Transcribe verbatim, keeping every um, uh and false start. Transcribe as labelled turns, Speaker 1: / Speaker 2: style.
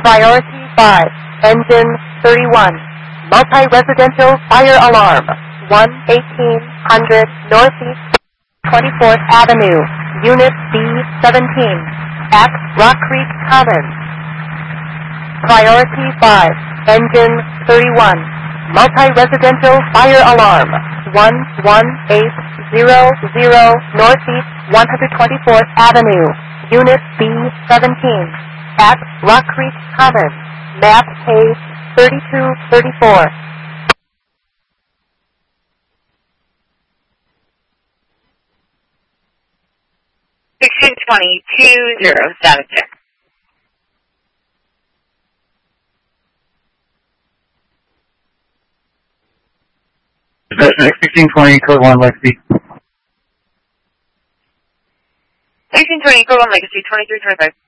Speaker 1: Priority five, engine thirty-one, multi-residential fire alarm, one eighteen hundred Northeast twenty-fourth Avenue, Unit B seventeen, at Rock Creek Commons. Priority five, engine thirty-one, multi-residential fire alarm, one one eight zero zero Northeast one hundred twenty-fourth Avenue, Unit B seventeen, at Rock Creek Commons, map page thirty-two thirty-four.
Speaker 2: sixteen twenty, two zero, status check.
Speaker 3: sixteen twenty, code one, Legacy.
Speaker 2: sixteen twenty, code one, Legacy, twenty-three twenty-five.